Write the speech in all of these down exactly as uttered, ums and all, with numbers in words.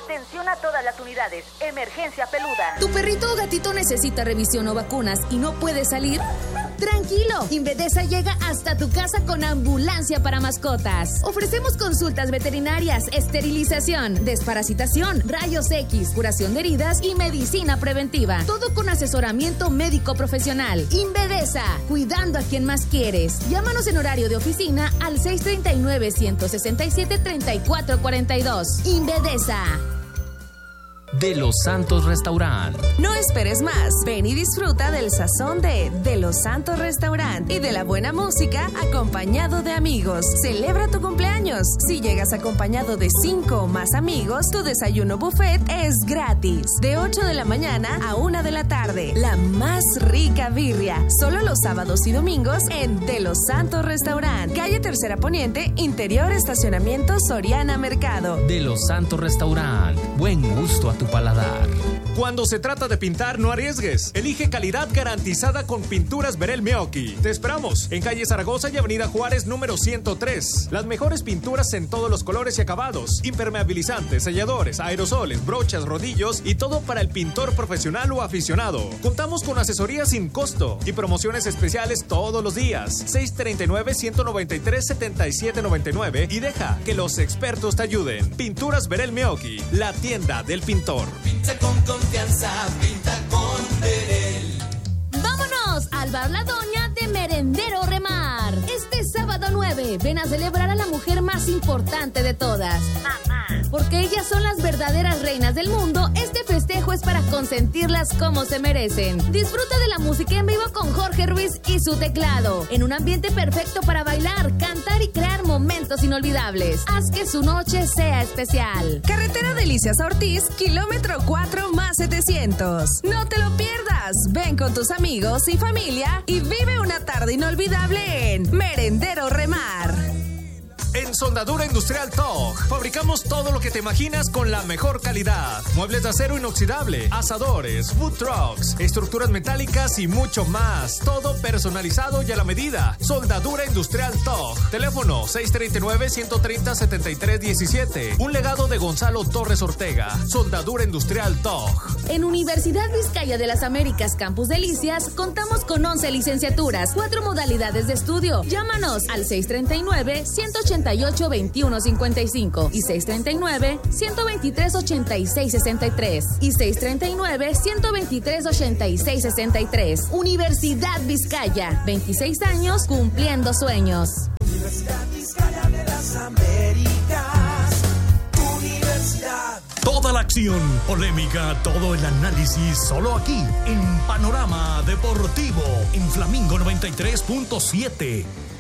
Atención a todas las unidades. Emergencia peluda. ¿Tu perrito o gatito necesita revisión o vacunas y no puede salir? Tranquilo, Invedesa llega hasta tu casa con ambulancia para mascotas. Ofrecemos consultas veterinarias, esterilización, desparasitación, rayos X, curación de heridas y medicina preventiva. Todo con asesoramiento médico profesional. Invedesa, cuidando a quien más quieres. Llámanos en horario de oficina al seis tres nueve, uno seis siete, tres cuatro cuatro dos. Invedesa. De Los Santos Restaurant. No esperes más. Ven y disfruta del sazón de De Los Santos Restaurant y de la buena música acompañado de amigos. Celebra tu cumpleaños. Si llegas acompañado de cinco o más amigos, tu desayuno buffet es gratis. De ocho de la mañana a una de la tarde. La más rica birria. Solo los sábados y domingos en De Los Santos Restaurant. Calle Tercera Poniente, Interior Estacionamiento Soriana Mercado. De Los Santos Restaurant. Buen gusto a tu paladar. Cuando se trata de pintar, no arriesgues. Elige calidad garantizada con Pinturas Berel Meoqui. Te esperamos en calle Zaragoza y avenida Juárez número ciento tres. Las mejores pinturas en todos los colores y acabados. Impermeabilizantes, selladores, aerosoles, brochas, rodillos y todo para el pintor profesional o aficionado. Contamos con asesoría sin costo y promociones especiales todos los días. seis tres nueve, uno nueve tres, siete siete nueve nueve y deja que los expertos te ayuden. Pinturas Berel Meoqui, la tienda del pintor. Pinta con confianza, pinta con Berel. ¡Vámonos al Bar La Doña de Merendero Remar! Este sábado nueve, ven a celebrar a la mujer más importante de todas. Mamá. Porque ellas son las verdaderas reinas del mundo, este festejo es para consentirlas como se merecen. Disfruta de la música en vivo con Jorge Ruiz y su teclado, en un ambiente perfecto para bailar, cantar y crear momentos inolvidables. Haz que su noche sea especial. Carretera Delicias Ortiz, kilómetro cuatro más setecientos. No te lo pierdas. Ven con tus amigos y familia y vive una tarde inolvidable en Merendero Remar. En Soldadura Industrial T O G fabricamos todo lo que te imaginas con la mejor calidad. Muebles de acero inoxidable, asadores, food trucks, estructuras metálicas y mucho más. Todo personalizado y a la medida. Soldadura Industrial T O G. Teléfono seis tres nueve, uno tres cero, siete tres uno siete. Un legado de Gonzalo Torres Ortega. Soldadura Industrial T O G. En Universidad Vizcaya de las Américas Campus Delicias contamos con once licenciaturas, cuatro modalidades de estudio. Llámanos al seis tres nueve, uno ocho ocho, dos uno cinco cinco y seis tres nueve, uno dos tres, ocho seis seis tres y seis tres nueve, uno dos tres, ocho seis seis tres. Universidad Vizcaya, veintiséis años cumpliendo sueños. Universidad Vizcaya de las Américas. Universidad. Toda la acción, polémica, todo el análisis, solo aquí en Panorama Deportivo, en Flamingo noventa y tres punto siete.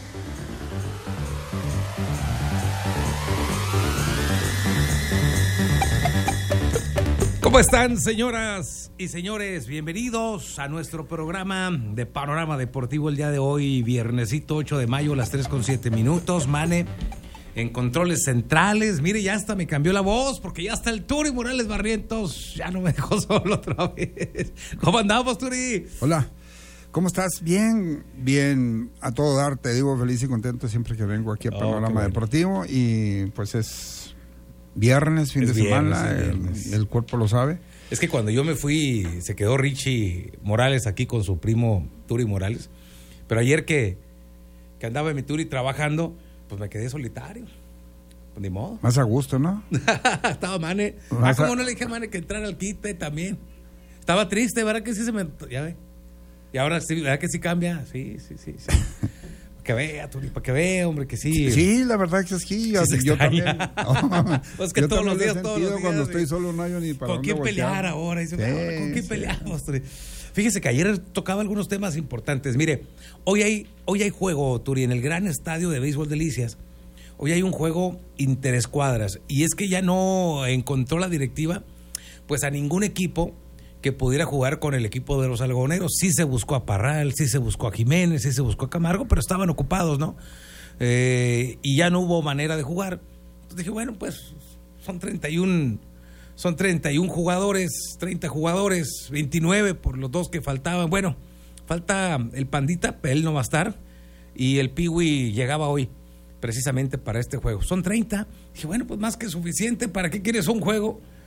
¿Cómo están, señoras y señores? Bienvenidos a nuestro programa de Panorama Deportivo el día de hoy, viernesito ocho de mayo, las tres con siete minutos. Mane, en controles centrales. Mire, ya hasta me cambió la voz porque ya está el Turi Morales Barrientos. Ya no me dejó solo otra vez. ¿Cómo andamos, Turi? Hola, ¿cómo estás? Bien, bien, a todo dar. Te digo feliz y contento siempre que vengo aquí a Panorama oh, bueno. Deportivo. Y pues es... Viernes, fin es de viernes, semana, el, el cuerpo lo sabe. Es que cuando yo me fui, se quedó Richie Morales aquí con su primo Turi Morales. Pero ayer que, que andaba en mi Turi trabajando, pues me quedé solitario. Pues ni modo. Más a gusto, ¿no? Estaba Mane. Ah, ¿cómo no le dije a Mane que entrara al quite también? Estaba triste, ¿verdad que sí se me... Ya ve. Y ahora sí, ¿verdad que sí cambia? Sí, sí, sí, sí. Que vea, Turi, para que vea, hombre, que sí. Sí, la verdad que es que sí, yo, yo también. Oh, pues que todos los días, todos los días. Cuando estoy solo no hay ni para ¿Con quién voltear. Pelear ahora? Dice, sí, ¿con quién sí. peleamos, Turi? Fíjese que ayer tocaba algunos temas importantes. Mire, hoy hay, hoy hay juego, Turi, en el gran estadio de béisbol Delicias. Hoy hay un juego interescuadras. Y es que ya no encontró la directiva, pues a ningún equipo que pudiera jugar con el equipo de los algodoneros. Sí se buscó a Parral, sí se buscó a Jiménez, sí se buscó a Camargo, pero estaban ocupados, ¿no? Eh, y ya no hubo manera de jugar. Entonces dije, bueno, pues son treinta y uno, son treinta y uno jugadores, treinta jugadores, veintinueve por los dos que faltaban. Bueno, falta el Pandita, él no va a estar, y el Piwi llegaba hoy precisamente para este juego. Son treinta. Dije, bueno, pues más que suficiente. ¿Para qué quieres un juego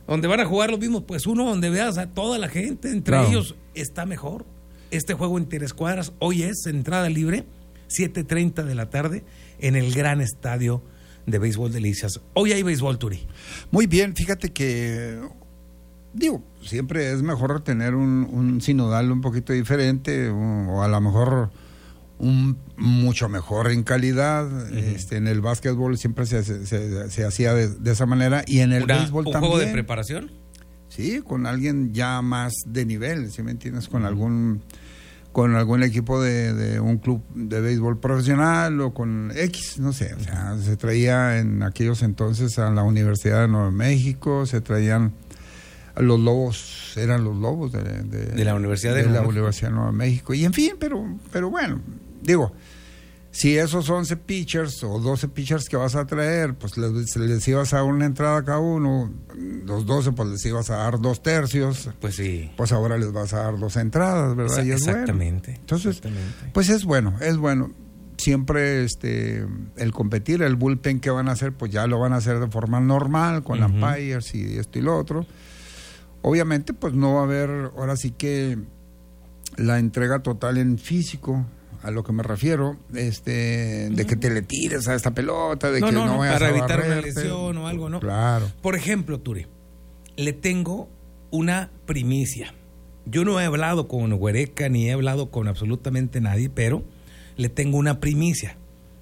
donde van a jugar los mismos, pues uno donde veas a toda la gente, entre claro. ellos está mejor. Este juego interescuadras hoy es entrada libre, siete treinta de la tarde, en el gran estadio de Béisbol Delicias. Hoy hay béisbol, Turi. Muy bien, fíjate que, digo, siempre es mejor tener un, un sinodal un poquito diferente, o, o a lo mejor un mucho mejor en calidad. Uh-huh. Este, en el básquetbol siempre se, se, se, se hacía de, de esa manera, y en el Una, béisbol ¿un también. ¿Un juego de preparación? Sí, con alguien ya más de nivel, ¿sí me entiendes? Con algún con algún equipo de, de un club de béisbol profesional o con X, no sé. O sea, se traía en aquellos entonces a la Universidad de Nuevo México, se traían los Lobos, eran los Lobos de, de, de la Universidad de, de Nuevo la Universidad de Nuevo México. Y en fin, pero, pero bueno, digo, si esos once pitchers o doce pitchers que vas a traer, pues les, les ibas a dar una entrada a cada uno, los doce pues les ibas a dar dos tercios. Pues sí. Pues ahora les vas a dar dos entradas, ¿verdad? Esa, y es exactamente. Bueno. Entonces, exactamente. pues es bueno, es bueno. Siempre este el competir, el bullpen que van a hacer, pues ya lo van a hacer de forma normal, con uh-huh. umpires y esto y lo otro. Obviamente, pues no va a haber, ahora sí que la entrega total en físico, a lo que me refiero, este, de que te le tires a esta pelota, de no, que no, no, no vayas para a evitar barrerte. Una lesión o algo, ¿no? Claro. Por ejemplo, Turi, le tengo una primicia. Yo no he hablado con Huereca ni he hablado con absolutamente nadie, pero le tengo una primicia.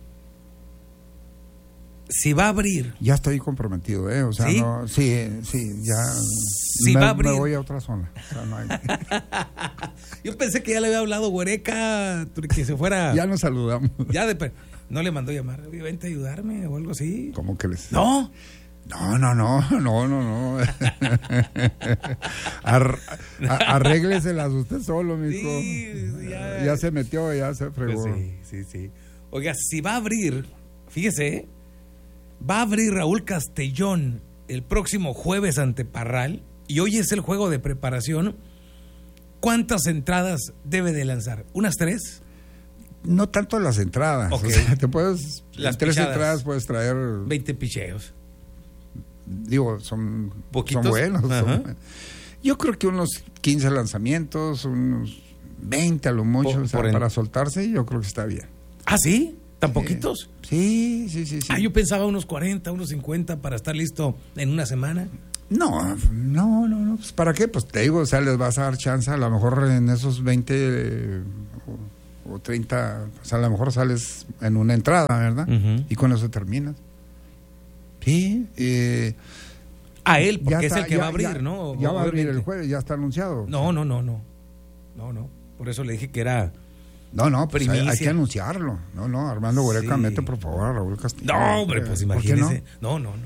Si va a abrir... Ya estoy comprometido, ¿eh? O sea, ¿sí? No, sí, sí, ya... Si me, va a abrir... me voy a otra zona. O sea, no hay... Yo pensé que ya le había hablado Huereca, que se fuera... Ya nos saludamos. Ya de... No le mandó llamar, vente a ayudarme o algo así. ¿Cómo que les...? No. No, no, no, no, no, no. Ar, a, arrégleselas usted solo, mijo. Sí, ya, ya se metió, ya se fregó. Pues sí, sí, sí. Oiga, si va a abrir, fíjese, va a abrir Raúl Castellón el próximo jueves ante Parral, y hoy es el juego de preparación. ¿Cuántas entradas debe de lanzar? ¿Unas tres? No tanto las entradas. Okay. O sea, te puedes, las tres pichadas. entradas puedes traer veinte picheos. Digo, son, ¿poquitos? Son buenos. Son, yo creo que unos quince lanzamientos, unos veinte a lo mucho, por, o sea, para soltarse, yo creo que está bien. ¿Ah, sí? ¿Tan poquitos? Sí, sí, sí, sí. Ah, yo pensaba unos cuarenta, unos cincuenta para estar listo en una semana. No, no, no, no. Pues, ¿para qué? Pues te digo, o sea, les vas a dar chance, a lo mejor en esos veinte eh, o, o treinta, o sea, a lo mejor sales en una entrada, ¿verdad? Uh-huh. Y con eso terminas. Sí. Eh, a él, porque está, es el que ya, va a abrir, ya, ¿no? Ya va a abrir el jueves, ya está anunciado. No, no, no, no. No, no. Por eso le dije que era... No, no, pues hay, hay que anunciarlo. No, no, Armando Huereca, sí. Mete por favor a Raúl Castillo. No, hombre, pues imagínese. No, no, no,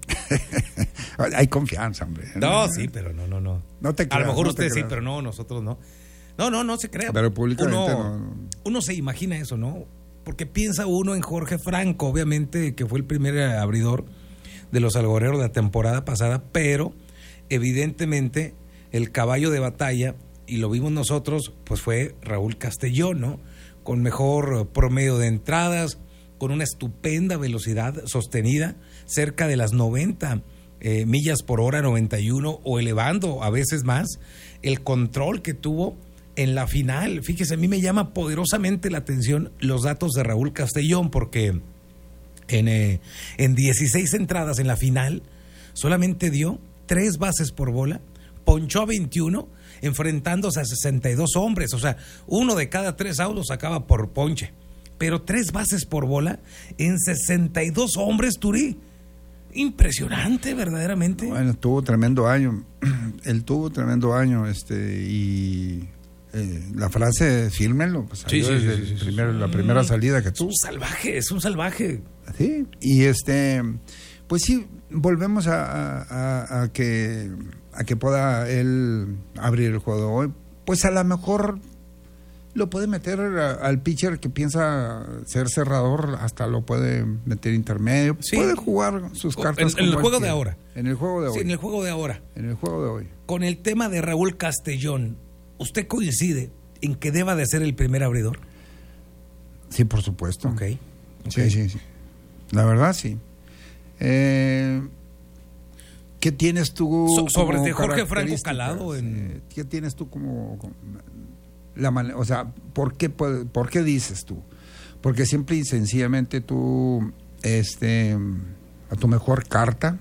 no. Hay confianza, hombre. No, sí, pero no, no, no. No te creas, a lo mejor no usted sí, creas. pero no, nosotros no. No, no, no se crea. Pero públicamente uno, no. Uno se imagina eso, ¿no? Porque piensa uno en Jorge Franco, obviamente, que fue el primer abridor de los algoreros de la temporada pasada, pero evidentemente el caballo de batalla, y lo vimos nosotros, pues fue Raúl Castellón, ¿no? Con mejor promedio de entradas, con una estupenda velocidad sostenida, cerca de las noventa eh, millas por hora, noventa y uno, o elevando a veces más, el control que tuvo en la final. Fíjese, a mí me llama poderosamente la atención los datos de Raúl Castellón, porque en, eh, en dieciséis entradas en la final solamente dio tres bases por bola, ponchó a veintiuno, enfrentándose a sesenta y dos hombres, o sea, uno de cada tres outs lo sacaba por ponche, pero tres bases por bola en sesenta y dos hombres, Turi. Impresionante, verdaderamente. Bueno, tuvo tremendo año, él tuvo tremendo año, este, y eh, la frase, fírmenlo, pues sí, sí, desde sí, sí, sí, primer, sí. la primera salida que es tuvo. Es un salvaje, es un salvaje. Sí, y este, pues sí, volvemos a, a, a que a que pueda él abrir el juego de hoy. Pues a lo mejor lo puede meter a, al pitcher que piensa ser cerrador, hasta lo puede meter intermedio. Sí. Puede jugar sus cartas. En, en el juego de ahora. En el juego de hoy. Sí, en el juego de ahora. En el juego de hoy. Con el tema de Raúl Castellón, ¿usted coincide en que deba de ser el primer abridor? Sí, por supuesto. Ok. okay. Sí, sí, sí. La verdad, sí. Eh... ¿Qué tienes tú so, sobre como de Jorge Franco Calado? En... ¿Qué tienes tú como, como la manera, o sea, ¿por qué, por qué dices tú? Porque simple y sencillamente tú, este, a tu mejor carta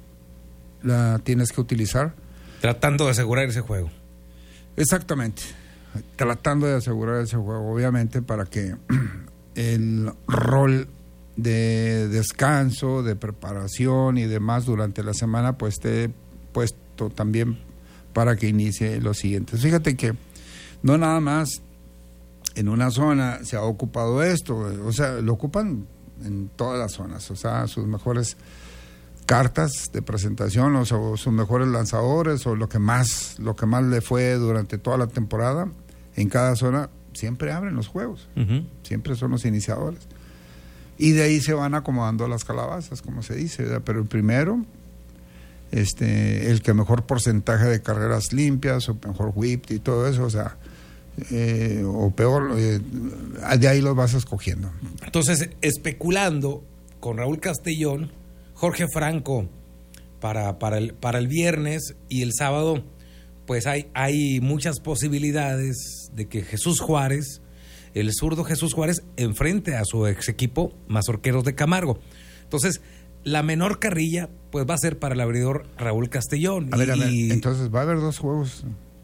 la tienes que utilizar. Tratando de asegurar ese juego. Exactamente. Tratando de asegurar ese juego, obviamente, para que el rol de descanso, de preparación y demás durante la semana pues esté puesto también para que inicie los siguientes. Fíjate que no nada más en una zona se ha ocupado esto, o sea, lo ocupan en todas las zonas, o sea, sus mejores cartas de presentación, o sea, sus mejores lanzadores, o lo que más, lo que más le fue durante toda la temporada, en cada zona siempre abren los juegos, uh-huh. siempre son los iniciadores. Y de ahí se van acomodando las calabazas, como se dice, ¿verdad? Pero el primero, este, el que mejor porcentaje de carreras limpias, o mejor whip y todo eso, o sea, eh, o peor, eh, de ahí los vas escogiendo. Entonces, especulando con Raúl Castellón, Jorge Franco para, para, el, para el viernes y el sábado, pues hay, hay muchas posibilidades de que Jesús Juárez, el zurdo Jesús Juárez, enfrente a su ex equipo Mazorqueros de Camargo. Entonces, la menor carrilla pues va a ser para el abridor Raúl Castellón. A ver, y, a ver, entonces va a haber dos juegos,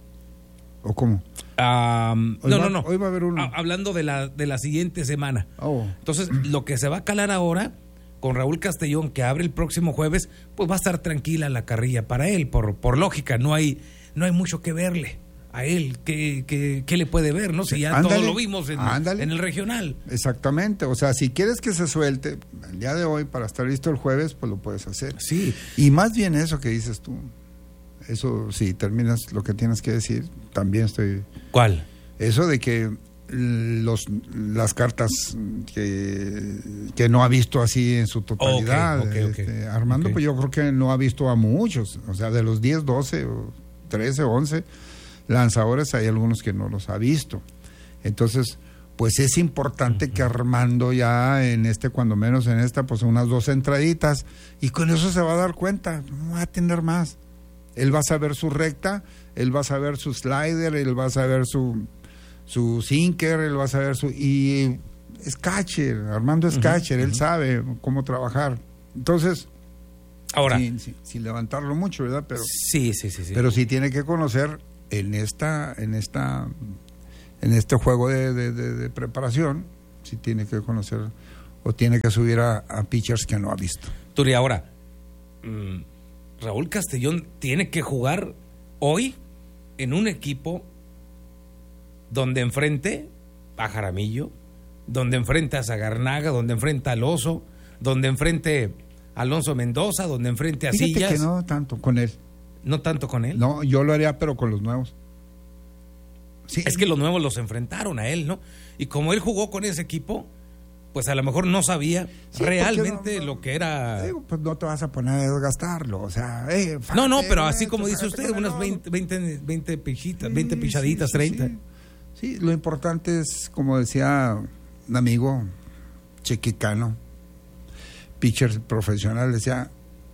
¿o cómo? Um, no, va, no, no. Hoy va a haber uno. A, hablando de la, de la siguiente semana. Oh. Entonces, lo que se va a calar ahora con Raúl Castellón, que abre el próximo jueves, pues va a estar tranquila la carrilla para él, por, por lógica, no hay, no hay mucho que verle a él, ¿qué, qué, qué le puede ver? ¿No? Si ya ándale, todo lo vimos en, en el regional. Exactamente, o sea, si quieres que se suelte el día de hoy para estar listo el jueves, pues lo puedes hacer. Sí. Y más bien eso que dices tú, eso si terminas lo que tienes que decir, también estoy... ¿Cuál? Eso de que los las cartas que, que no ha visto así en su totalidad. Okay, okay, este, okay. Armando, okay. pues yo creo que no ha visto a muchos, o sea, de los diez, doce, trece, once lanzadores hay algunos que no los ha visto. Entonces, pues es importante uh-huh. que Armando ya en este, cuando menos en esta, pues unas dos entraditas, y con eso se va a dar cuenta, no va a tener más. Él va a saber su recta, él va a saber su slider, él va a saber su su sinker, él va a saber su... y es catcher, Armando es uh-huh, catcher, uh-huh. él sabe cómo trabajar. Entonces, ahora, sin, sin, sin levantarlo mucho, ¿verdad? Pero sí, sí, sí, sí. Pero sí tiene que conocer en esta, en esta, en este juego de, de, de, de preparación, sí tiene que conocer o tiene que subir a, a pitchers que no ha visto. Turi, ahora, mmm, Raúl Castellón tiene que jugar hoy en un equipo donde enfrente a Jaramillo, donde enfrente a Zagarnaga, donde enfrente al Oso, donde enfrente a Alonso Mendoza, donde enfrente a Fíjate Sillas. Que no tanto con él. ¿No tanto con él? No, yo lo haría, pero con los nuevos. Sí. Es que los nuevos los enfrentaron a él, ¿no? Y como él jugó con ese equipo, pues a lo mejor no sabía sí, realmente no, no, lo que era... Digo, pues no te vas a poner a desgastarlo, o sea... Eh, fate, no, no, pero así como dice usted, unas veinte, veinte, veinte pichitas, sí, veinte pichaditas, sí, sí, treinta. Sí. Sí, lo importante es, como decía un amigo chiquicano, pitcher profesional, decía,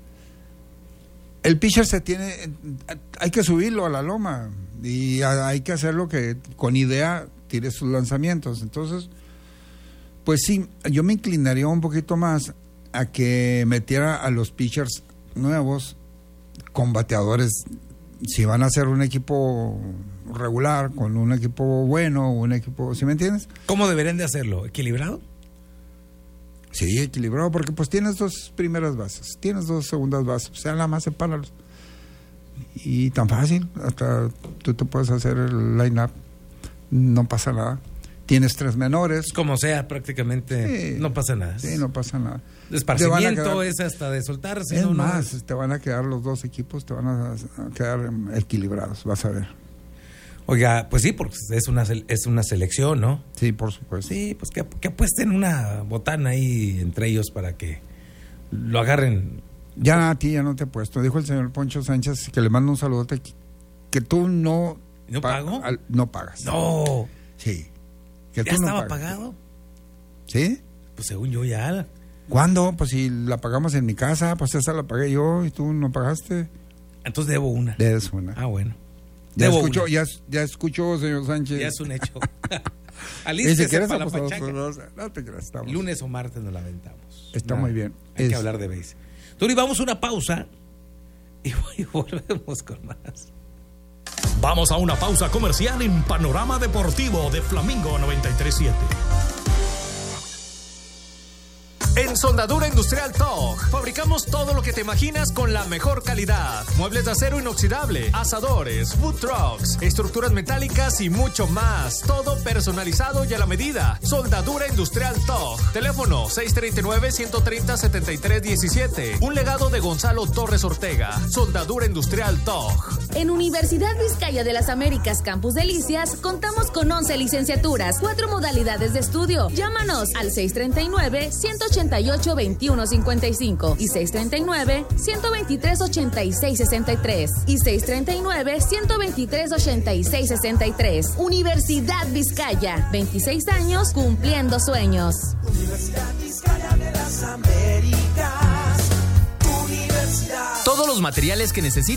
el pitcher se tiene, hay que subirlo a la loma y hay que hacerlo que con idea tire sus lanzamientos. Entonces, pues sí, yo me inclinaría un poquito más a que metiera a los pitchers nuevos con bateadores. Si van a ser un equipo regular, con un equipo bueno, un equipo, ¿sí me entiendes? ¿Cómo deberían de hacerlo? ¿Equilibrado? Sí, equilibrado, porque pues tienes dos primeras bases, tienes dos segundas bases, o sea, nada más sepáralos. Y tan fácil, hasta tú te puedes hacer el line-up, no pasa nada. Tienes tres menores. Como sea, prácticamente sí, no pasa nada. Sí, no pasa nada. Esparcimiento quedar, es hasta de soltarse. Es no, más, no. te van a quedar los dos equipos, te van a quedar equilibrados, vas a ver. Oiga, pues sí, porque es una es una selección, ¿no? Sí, por supuesto. Sí, pues que, que apuesten una botana ahí entre ellos para que lo agarren. Ya a ti ya no te he puesto. Dijo el señor Poncho Sánchez que le mando un saludote, que, que tú no... ¿No pa- pago? Al, no pagas. No. Sí. Que ¿Ya tú no estaba pagas. pagado? ¿Sí? Pues según yo ya. ¿Cuándo? Pues si la pagamos en mi casa, pues esa la pagué yo y tú no pagaste. Entonces debo una. Debes una. Ah, bueno. Ya Debo escuchó, una. ya, ya escuchó, señor Sánchez. Ya es un hecho. Alístese Alístese para para la la pachaca. No te creas, estamos. Lunes o martes nos la aventamos. Está Nah, muy bien. Hay Es- que hablar de base. Turi, vamos a una pausa y, y volvemos con más. Vamos a una pausa comercial en Panorama Deportivo de Flamingo noventa y tres punto siete. En Soldadura Industrial T O G fabricamos todo lo que te imaginas con la mejor calidad. Muebles de acero inoxidable, asadores, food trucks, estructuras metálicas y mucho más. Todo personalizado y a la medida. Soldadura Industrial T O G. Teléfono seis treinta y nueve, ciento treinta, setenta y tres diecisiete. Un legado de Gonzalo Torres Ortega. Soldadura Industrial T O G. En Universidad Vizcaya de las Américas Campus Delicias contamos con once licenciaturas, cuatro modalidades de estudio. Llámanos al seis treinta y nueve, ciento ochenta y ocho, veintiuno cincuenta y cinco y seis treinta y nueve, ciento veintitrés, ochenta y seis sesenta y tres y seis treinta y nueve, ciento veintitrés, ochenta y seis sesenta y tres. Universidad Vizcaya, veintiséis años cumpliendo sueños. Universidad Vizcaya de las Américas. Universidad. Todos los materiales que necesitas